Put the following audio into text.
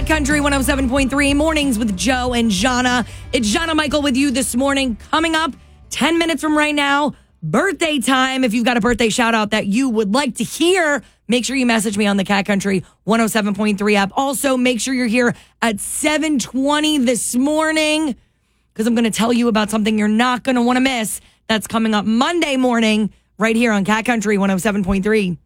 Cat Country 107.3 mornings with Joe and Jana. It's Jana Michael with you this morning. Coming up 10 minutes from right now, birthday time. If you've got a birthday shout out that you would like to hear, make sure you message me on the Cat Country 107.3 app. Also, make sure you're here at 7:20 this morning because I'm going to tell you about something you're not going to want to miss. That's coming up Monday morning right here on Cat Country 107.3.